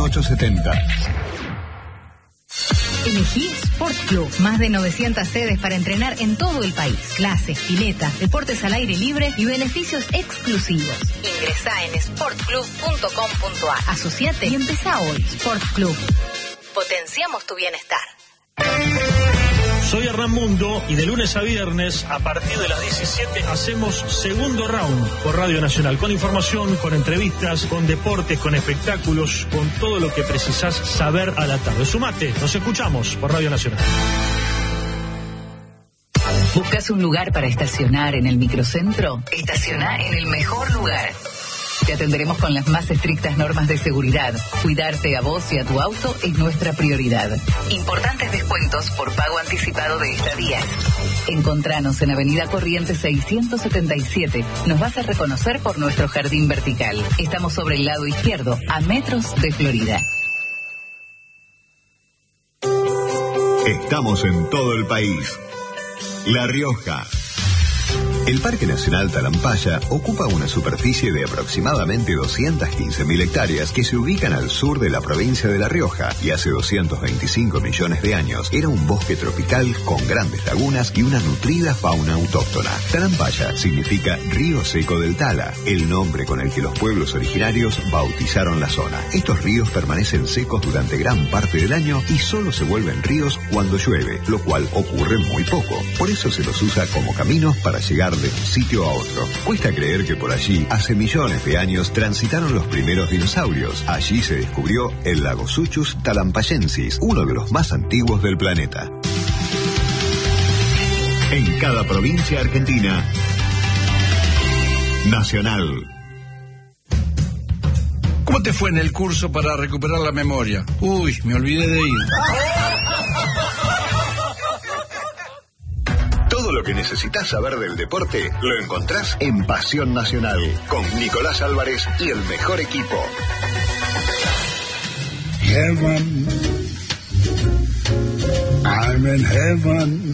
870. Elegí Sport Club. Más de 900 sedes para entrenar en todo el país. Clases, pileta, deportes al aire libre y beneficios exclusivos. Ingresá en sportclub.com.ar. Asociate y empezá hoy. Sport Club. Potenciamos tu bienestar. Soy Hernán Mundo y de lunes a viernes, a partir de las 17, hacemos Segundo Round por Radio Nacional. Con información, con entrevistas, con deportes, con espectáculos, con todo lo que precisás saber a la tarde. Sumate, nos escuchamos por Radio Nacional. ¿Buscas un lugar para estacionar en el microcentro? Estaciona en el mejor lugar. Te atenderemos con las más estrictas normas de seguridad. Cuidarte a vos y a tu auto es nuestra prioridad. Importantes descuentos por pago anticipado de estadías. Encontranos en Avenida Corrientes 677. Nos vas a reconocer por nuestro jardín vertical. Estamos sobre el lado izquierdo, a metros de Florida. Estamos en todo el país. La Rioja. El Parque Nacional Talampaya ocupa una superficie de aproximadamente 215.000 hectáreas que se ubican al sur de la provincia de La Rioja y hace 225 millones de años era un bosque tropical con grandes lagunas y una nutrida fauna autóctona. Talampaya significa río seco del Tala, el nombre con el que los pueblos originarios bautizaron la zona. Estos ríos permanecen secos durante gran parte del año y solo se vuelven ríos cuando llueve, lo cual ocurre muy poco. Por eso se los usa como caminos para llegar de un sitio a otro. Cuesta creer que por allí, hace millones de años, transitaron los primeros dinosaurios. Allí se descubrió el lago Suchus talampayensis, uno de los más antiguos del planeta. En cada provincia argentina, Nacional. ¿Cómo te fue en el curso para recuperar la memoria? Uy, me olvidé de ir. Todo lo que necesitas saber del deporte lo encontrás en Pasión Nacional con Nicolás Álvarez y el mejor equipo. Heaven, I'm in heaven,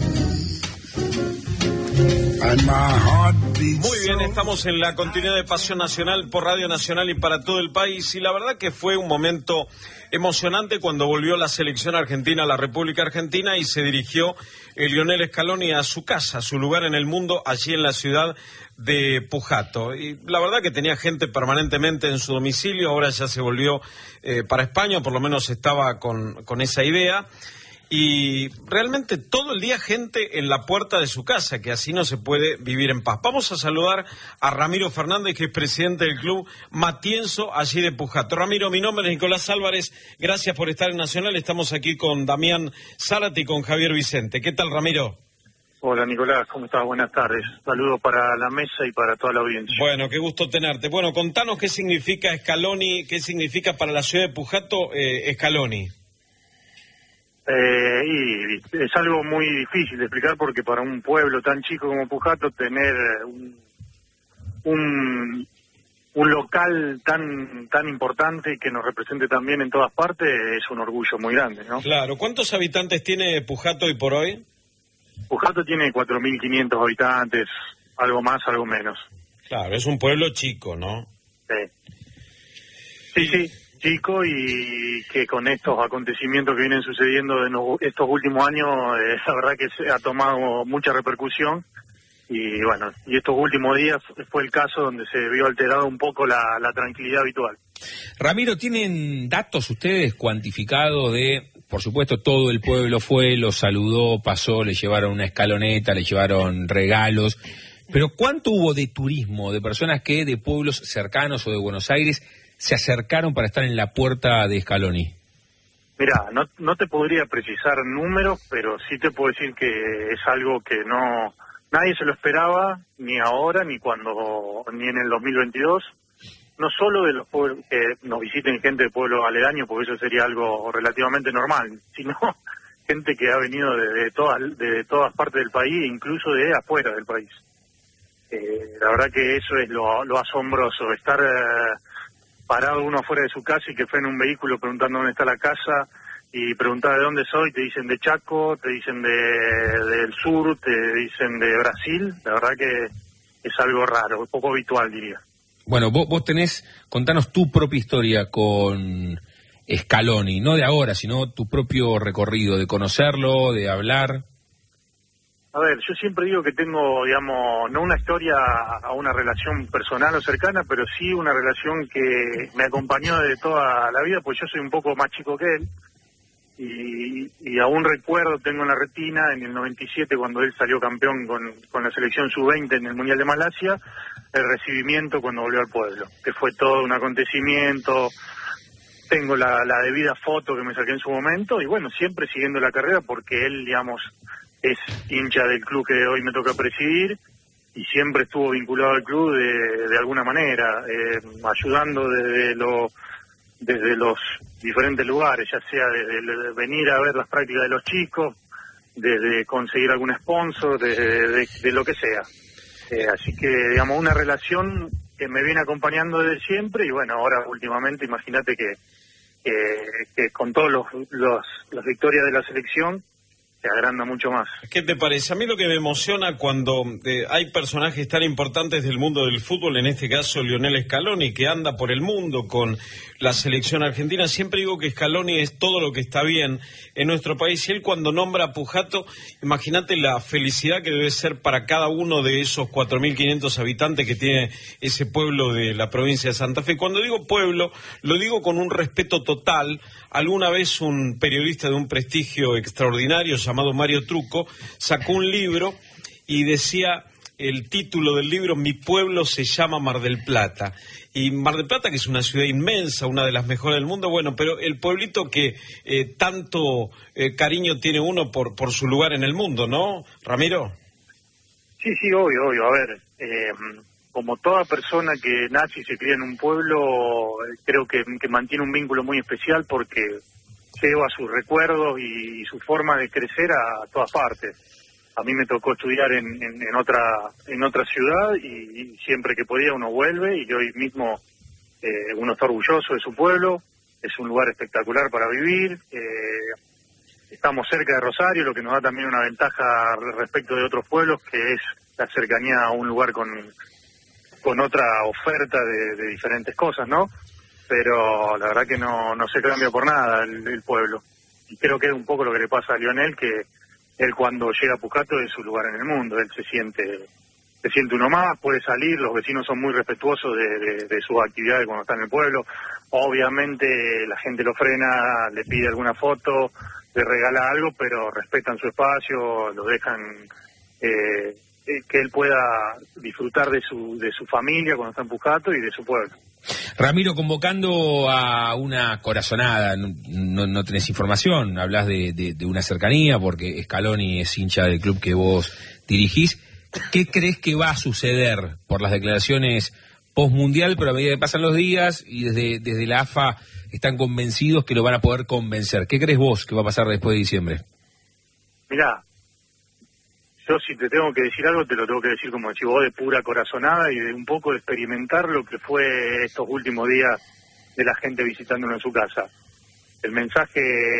and my heart beats. Muy bien, estamos en la continuidad de Pasión Nacional por Radio Nacional y para todo el país. Y la verdad que fue un momento emocionante cuando volvió la selección argentina a la República Argentina y se dirigió el Lionel Scaloni a su casa, a su lugar en el mundo, allí en la ciudad de Pujato. Y la verdad que tenía gente permanentemente en su domicilio, ahora ya se volvió para España, por lo menos estaba con esa idea. Y realmente todo el día gente en la puerta de su casa, que así no se puede vivir en paz. Vamos a saludar a Ramiro Fernández, que es presidente del club Matienzo, allí de Pujato. Ramiro, mi nombre es Nicolás Álvarez, gracias por estar en Nacional. Estamos aquí con Damián Zárate y con Javier Vicente. ¿Qué tal, Ramiro? Hola, Nicolás, ¿cómo estás? Buenas tardes. Saludos para la mesa y para toda la audiencia. Bueno, qué gusto tenerte. Bueno, contanos qué significa Scaloni, qué significa para la ciudad de Pujato Scaloni. Y es algo muy difícil de explicar porque para un pueblo tan chico como Pujato tener un local tan importante y que nos represente también en todas partes es un orgullo muy grande, ¿no? Claro. ¿Cuántos habitantes tiene Pujato hoy por hoy? Pujato tiene 4.500 habitantes, algo más, algo menos. Claro, es un pueblo chico, ¿no? Sí, chico, y que con estos acontecimientos que vienen sucediendo en estos últimos años, la verdad que se ha tomado mucha repercusión y bueno, y estos últimos días fue el caso donde se vio alterada un poco la tranquilidad habitual. Ramiro, ¿tienen datos ustedes cuantificados de, por supuesto, todo el pueblo fue, lo saludó, pasó, le llevaron una escaloneta, le llevaron regalos, pero cuánto hubo de turismo, de personas que de pueblos cercanos o de Buenos Aires se acercaron para estar en la puerta de Scaloni? Mirá, no te podría precisar números, pero sí te puedo decir que es algo que nadie se lo esperaba, ni ahora, ni en el 2022. No solo de los pueblos que nos visiten gente de pueblos aledaños, porque eso sería algo relativamente normal, sino gente que ha venido de todas partes del país, incluso de afuera del país. La verdad que eso es lo asombroso, estar parado uno afuera de su casa y que frene un vehículo preguntando dónde está la casa y preguntar de dónde soy, te dicen de Chaco, te dicen del sur, te dicen de Brasil. La verdad que es algo raro, poco habitual, diría. Bueno, vos contanos tu propia historia con Scaloni, no de ahora, sino tu propio recorrido, de conocerlo, de hablar? A ver, yo siempre digo que tengo, digamos, no una historia a una relación personal o cercana, pero sí una relación que me acompañó de toda la vida, pues yo soy un poco más chico que él, y aún recuerdo, tengo en la retina, en el 97, cuando él salió campeón con la selección sub-20 en el Mundial de Malasia, el recibimiento cuando volvió al pueblo, que fue todo un acontecimiento. Tengo la debida foto que me saqué en su momento, y bueno, siempre siguiendo la carrera, porque él, digamos, es hincha del club que hoy me toca presidir, y siempre estuvo vinculado al club de alguna manera, ayudando desde los diferentes lugares, ya sea desde venir a ver las prácticas de los chicos, desde conseguir algún sponsor, de lo que sea. Así que, digamos, una relación que me viene acompañando desde siempre, y bueno, ahora últimamente, imagínate que con todas las victorias de la selección, se agranda mucho más. ¿Qué te parece? A mí lo que me emociona cuando hay personajes tan importantes del mundo del fútbol, en este caso Lionel Scaloni, que anda por el mundo con la selección argentina. Siempre digo que Scaloni es todo lo que está bien en nuestro país, y él cuando nombra a Pujato, imagínate la felicidad que debe ser para cada uno de esos 4.500 habitantes que tiene ese pueblo de la provincia de Santa Fe. Cuando digo pueblo, lo digo con un respeto total. Alguna vez un periodista de un prestigio extraordinario llamado Mario Trucco sacó un libro y decía, el título del libro, Mi pueblo se llama Mar del Plata. Y Mar del Plata, que es una ciudad inmensa, una de las mejores del mundo, bueno, pero el pueblito que tanto cariño tiene uno por su lugar en el mundo, ¿no, Ramiro? Sí, obvio. A ver, como toda persona que nace y se cría en un pueblo, creo que mantiene un vínculo muy especial, porque lleva sus recuerdos y su forma de crecer a todas partes. A mí me tocó estudiar en otra ciudad, y siempre que podía uno vuelve, y hoy mismo uno está orgulloso de su pueblo. Es un lugar espectacular para vivir. Estamos cerca de Rosario, lo que nos da también una ventaja respecto de otros pueblos, que es la cercanía a un lugar con otra oferta de diferentes cosas, ¿no? Pero la verdad que no se cambia por nada el pueblo. Y creo que es un poco lo que le pasa a Lionel, que él cuando llega a Pujato es su lugar en el mundo. Él se siente uno más, puede salir, los vecinos son muy respetuosos de sus actividades cuando está en el pueblo. Obviamente la gente lo frena, le pide alguna foto, le regala algo, pero respetan su espacio, lo dejan que él pueda disfrutar de su familia cuando está en Pujato y de su pueblo. Ramiro, convocando a una corazonada, no tenés información, hablas de una cercanía, porque Scaloni es hincha del club que vos dirigís. ¿Qué crees que va a suceder por las declaraciones post-mundial, pero a medida que pasan los días y desde la AFA están convencidos que lo van a poder convencer? ¿Qué crees vos que va a pasar después de diciembre? Mirá, yo si te tengo que decir algo, te lo tengo que decir como decís vos, de pura corazonada y de un poco de experimentar lo que fue estos últimos días de la gente visitándolo en su casa. El mensaje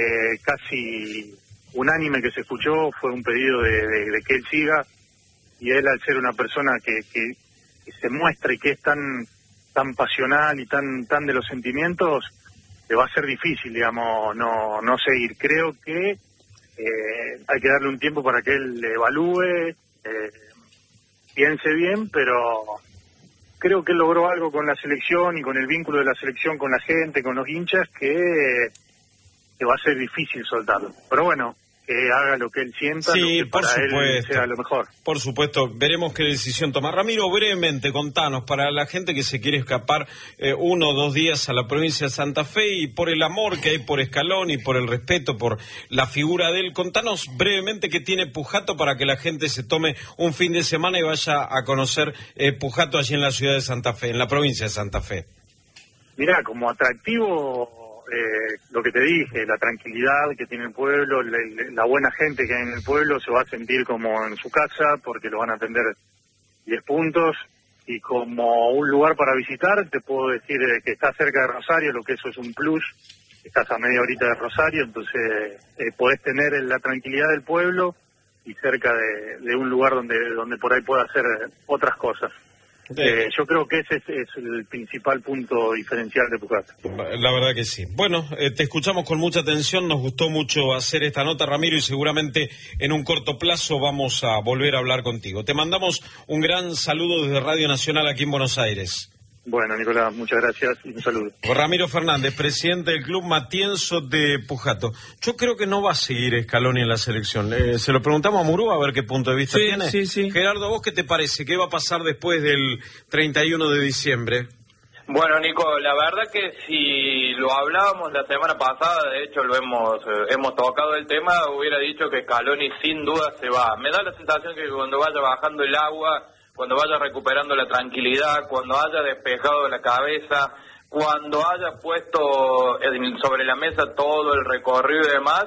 casi unánime que se escuchó fue un pedido de que él siga, y él, al ser una persona que se muestra y que es tan pasional y tan de los sentimientos, le va a ser difícil, digamos, no seguir. Creo que hay que darle un tiempo para que él evalúe, piense bien, pero creo que él logró algo con la selección y con el vínculo de la selección con la gente, con los hinchas, que va a ser difícil soltarlo. Pero bueno, que haga lo que él sienta, sí, lo que para él sea lo mejor. Por supuesto, veremos qué decisión toma. Ramiro, brevemente, contanos, para la gente que se quiere escapar 1 o 2 días a la provincia de Santa Fe, y por el amor que hay por Scaloni, por el respeto, por la figura de él, contanos brevemente qué tiene Pujato para que la gente se tome un fin de semana y vaya a conocer Pujato allí en la ciudad de Santa Fe, en la provincia de Santa Fe. Mirá, como atractivo, lo que te dije, la tranquilidad que tiene el pueblo, la buena gente que hay en el pueblo, se va a sentir como en su casa, porque lo van a atender 10 puntos, y como un lugar para visitar, te puedo decir que está cerca de Rosario, lo que eso es un plus. Estás a media horita de Rosario, entonces podés tener la tranquilidad del pueblo y cerca de un lugar donde por ahí pueda hacer otras cosas. Yo creo que ese es el principal punto diferencial de Pujato. La verdad que sí. Bueno, te escuchamos con mucha atención, nos gustó mucho hacer esta nota, Ramiro, y seguramente en un corto plazo vamos a volver a hablar contigo. Te mandamos un gran saludo desde Radio Nacional aquí en Buenos Aires. Bueno, Nicolás, muchas gracias y un saludo. Ramiro Fernández, presidente del Club Matienzo de Pujato. Yo creo que no va a seguir Scaloni en la selección. Se lo preguntamos a Murúa a ver qué punto de vista tiene. Sí. Gerardo, ¿vos qué te parece? ¿Qué va a pasar después del 31 de diciembre? Bueno, Nico, la verdad que si lo hablábamos la semana pasada, de hecho lo hemos tocado el tema, hubiera dicho que Scaloni sin duda se va. Me da la sensación que cuando vaya bajando el agua, cuando vaya recuperando la tranquilidad, cuando haya despejado la cabeza, cuando haya puesto sobre la mesa todo el recorrido y demás,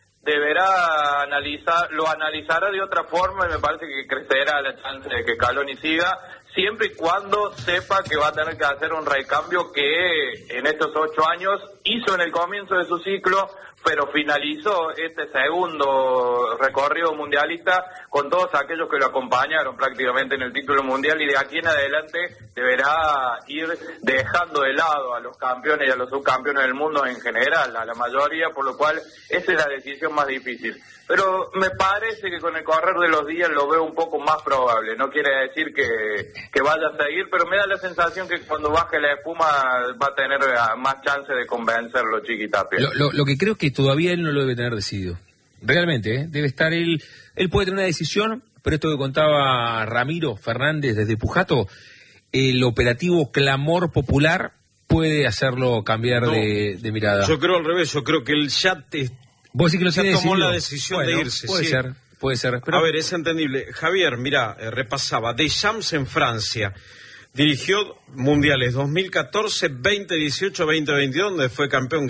lo analizará de otra forma y me parece que crecerá la chance de que Scaloni siga, siempre y cuando sepa que va a tener que hacer un recambio que en estos 8 años hizo en el comienzo de su ciclo, pero finalizó este segundo recorrido mundialista con todos aquellos que lo acompañaron prácticamente en el título mundial, y de aquí en adelante deberá ir dejando de lado a los campeones y a los subcampeones del mundo en general, a la mayoría, por lo cual esa es la decisión más difícil. Pero me parece que con el correr de los días lo veo un poco más probable. No quiere decir que vaya a seguir, pero me da la sensación que cuando baje la espuma va a tener más chance de convencerlo, Chiquitapia. Lo que creo que todavía él no lo debe tener decidido. Realmente, debe estar él puede tener una decisión, pero esto que contaba Ramiro Fernández desde Pujato, el operativo clamor popular puede hacerlo cambiar de mirada. Yo creo al revés, yo creo que el ¿Vos decís que ya tomó la decisión de irse. Puede ser. Pero... A ver, es entendible. Javier, mira, repasaba. Deschamps en Francia. Dirigió mundiales 2014, 2018, 2022, donde fue campeón,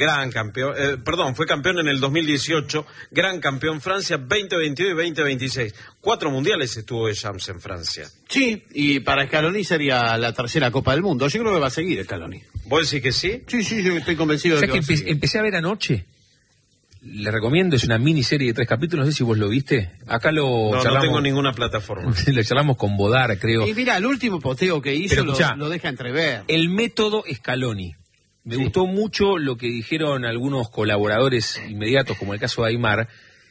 fue campeón en el 2018, gran campeón Francia, 2022 y 2026. 4 mundiales estuvo Deschamps en Francia. Sí, y para Scaloni sería la tercera Copa del Mundo. Yo creo que va a seguir Scaloni. ¿Vos decís que sí? Sí, yo estoy convencido de que va a seguir. Empecé a ver anoche. Le recomiendo, es una miniserie de 3 capítulos, no sé si vos lo viste. Acá charlamos. No tengo ninguna plataforma. Lo charlamos con Bodar, creo. Y mira, el último posteo que hizo lo deja entrever. El método Scaloni. Me gustó mucho lo que dijeron algunos colaboradores inmediatos, como el caso de Aymar.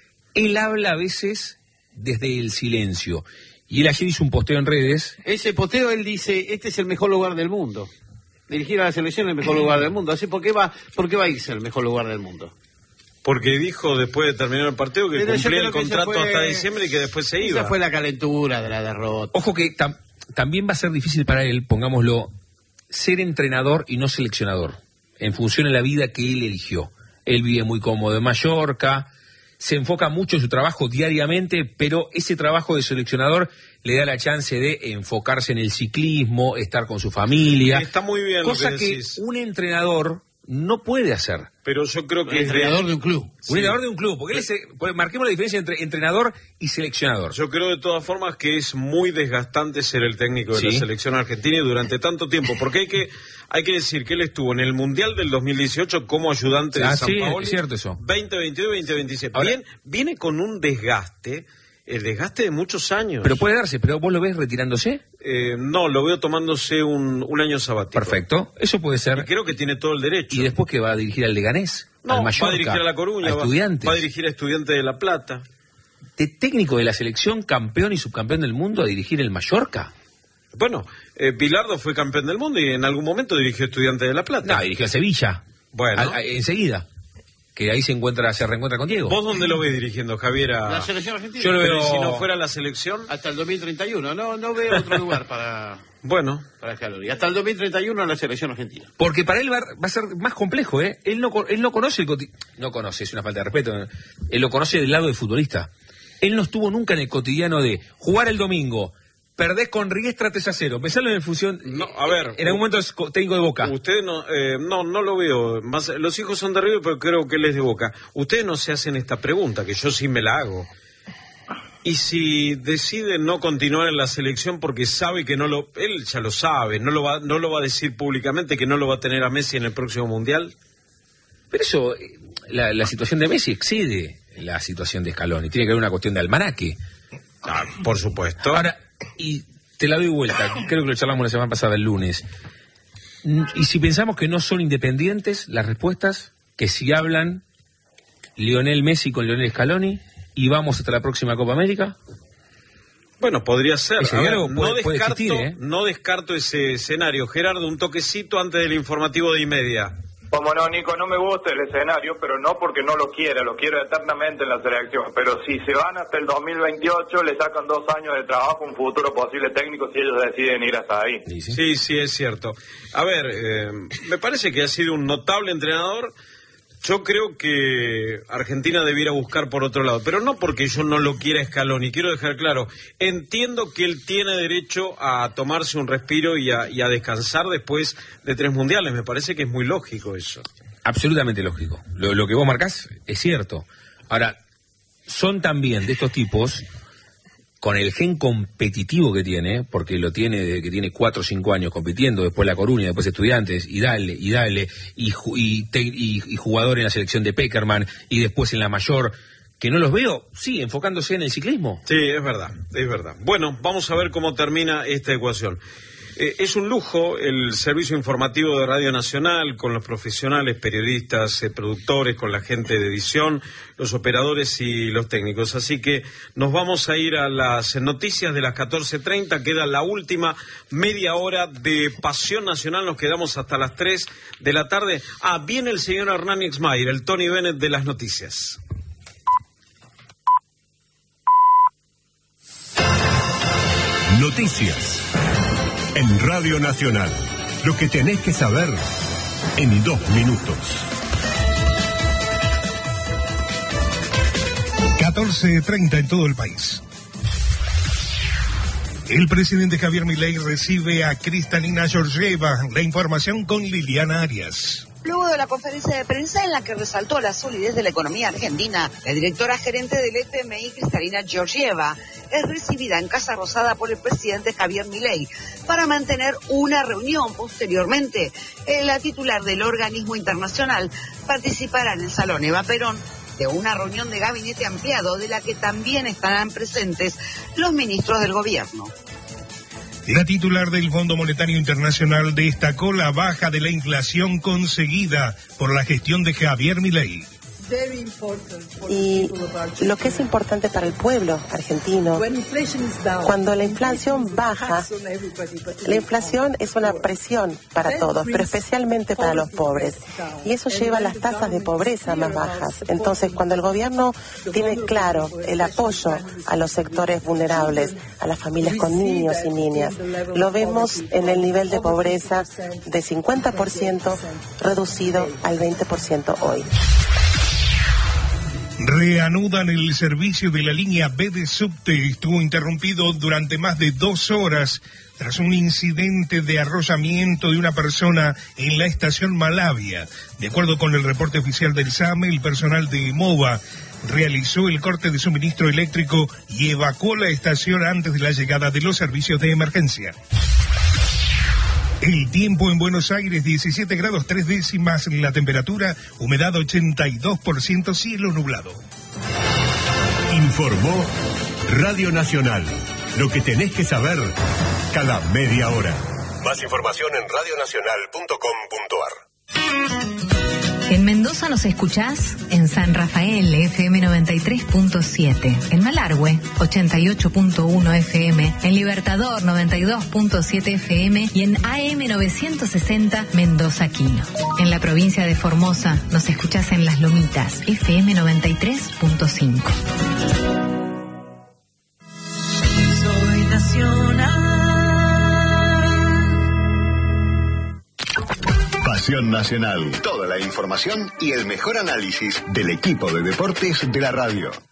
Él habla a veces desde el silencio. Y él ayer hizo un posteo en redes. Ese posteo él dice, este es el mejor lugar del mundo. Dirigir a la selección es el mejor lugar del mundo. Así, ¿por qué va a irse al mejor lugar del mundo? Porque dijo después de terminar el partido que cumplía el contrato hasta diciembre y que después se iba. Esa fue la calentura de la derrota. Ojo que también va a ser difícil para él, pongámoslo, ser entrenador y no seleccionador, en función de la vida que él eligió. Él vive muy cómodo en Mallorca, se enfoca mucho en su trabajo diariamente, pero ese trabajo de seleccionador le da la chance de enfocarse en el ciclismo, estar con su familia. Está muy bien cosa lo que decís. Un entrenador no puede hacer. Pero yo creo que entrenador de un club. Un entrenador de un club, porque marquemos la diferencia entre entrenador y seleccionador. Yo creo de todas formas que es muy desgastante ser el técnico de la selección argentina y durante tanto tiempo, porque hay que decir que él estuvo en el Mundial del 2018 como ayudante de Sampaoli. Es cierto eso. 2022 y 2026. Ahora, viene con un desgaste. El desgaste de muchos años. Pero puede darse, pero ¿vos lo ves retirándose? No, lo veo tomándose un año sabático. Perfecto, eso puede ser. Y creo que tiene todo el derecho. ¿Y después que va a dirigir al Leganés? No, al Mallorca, va a dirigir a La Coruña, a Estudiantes. Va a dirigir a Estudiantes de La Plata. ¿De técnico de la selección, campeón y subcampeón del mundo, a dirigir el Mallorca? Bueno, Bilardo fue campeón del mundo y en algún momento dirigió Estudiantes de La Plata. No, dirigió a Sevilla. Bueno. Enseguida. Que ahí se reencuentra con Diego. ¿Vos dónde lo ves dirigiendo, Javier? La selección argentina. Yo lo veo... Pero si no fuera la selección... Hasta el 2031. No veo otro lugar para Scaloni. Hasta el 2031 la selección argentina. Porque para él va a ser más complejo, ¿eh? Él no conoce el cotidiano. No conoce, es una falta de respeto. Él lo conoce del lado del futbolista. Él no estuvo nunca en el cotidiano de jugar el domingo, perdés con Riestra 3-0. Pensalo en función. No, a ver. En algún momento es técnico de Boca. Usted no lo veo. Más, los hijos son de River, pero creo que él es de Boca. Ustedes no se hacen esta pregunta, que yo sí me la hago. Y si decide no continuar en la selección porque sabe que él ya lo sabe, no lo va a decir públicamente que no lo va a tener a Messi en el próximo Mundial. Pero eso, la situación de Messi excede la situación de Scaloni. Tiene que haber una cuestión de almanaque. Por supuesto. Ahora, y te la doy vuelta, creo que lo charlamos la semana pasada, el lunes. Y si pensamos que no son independientes las respuestas, que si hablan Lionel Messi con Lionel Scaloni y vamos hasta la próxima Copa América. Bueno, podría ser. Ese diálogo puede existir, no descarto ese escenario. Gerardo, un toquecito antes del informativo de 1:30. Como no, Nico, no me gusta el escenario, pero no porque no lo quiero eternamente en la selección. Pero si se van hasta el 2028, le sacan 2 años de trabajo, un futuro posible técnico si ellos deciden ir hasta ahí. Sí, es cierto. A ver, me parece que ha sido un notable entrenador. Yo creo que Argentina debiera buscar por otro lado, pero no porque yo no lo quiera Scaloni, quiero dejar claro, entiendo que él tiene derecho a tomarse un respiro y a descansar después de 3 mundiales, me parece que es muy lógico eso. Absolutamente lógico, lo que vos marcás es cierto. Ahora, son también de estos tipos, con el gen competitivo que tiene, porque lo tiene desde que tiene 4 o 5 años compitiendo, después La Coruña, después Estudiantes, y dale, y jugador en la selección de Peckerman, y después en la mayor, que no los veo, sí, enfocándose en el ciclismo. Sí, es verdad. Bueno, vamos a ver cómo termina esta ecuación. Es un lujo el servicio informativo de Radio Nacional, con los profesionales, periodistas, productores, con la gente de edición, los operadores y los técnicos. Así que nos vamos a ir a las noticias de las 14:30. Queda la última media hora de Pasión Nacional. Nos quedamos hasta las 3 de la tarde. Viene el señor Hernán Ixmair, el Tony Bennett de las noticias. Noticias en Radio Nacional. Lo que tenés que saber en 2 minutos. 14:30 en todo el país. El presidente Javier Milei recibe a Kristalina Georgieva. La información con Liliana Arias. Luego de la conferencia de prensa en la que resaltó la solidez de la economía argentina, la directora gerente del FMI, Kristalina Georgieva, es recibida en Casa Rosada por el presidente Javier Milei para mantener una reunión. Posteriormente, la titular del organismo internacional participará en el Salón Eva Perón de una reunión de gabinete ampliado de la que también estarán presentes los ministros del gobierno. La titular del Fondo Monetario Internacional destacó la baja de la inflación conseguida por la gestión de Javier Milei. Y lo que es importante para el pueblo argentino, cuando la inflación baja, la inflación es una presión para todos, pero especialmente para los pobres. Y eso lleva a las tasas de pobreza más bajas. Entonces, cuando el gobierno tiene claro el apoyo a los sectores vulnerables, a las familias con niños y niñas, lo vemos en el nivel de pobreza de 50% reducido al 20% hoy. Reanudan el servicio de la línea B de subte. Estuvo interrumpido durante más de 2 horas tras un incidente de arrollamiento de una persona en la estación Malavia. De acuerdo con el reporte oficial del SAME, el personal de MOVA realizó el corte de suministro eléctrico y evacuó la estación antes de la llegada de los servicios de emergencia. El tiempo en Buenos Aires, 17 grados 3 décimas la temperatura, humedad 82%, cielo nublado. Informó Radio Nacional. Lo que tenés que saber cada media hora. Más información en radionacional.com.ar. En Mendoza nos escuchás en San Rafael, FM 93.7, en Malargüe, 88.1 FM, en Libertador, 92.7 FM y en AM 960, Mendoza Quino. En la provincia de Formosa nos escuchás en Las Lomitas, FM 93.5. Soy nacional. Pasión Nacional. Toda la información y el mejor análisis del equipo de deportes de la radio.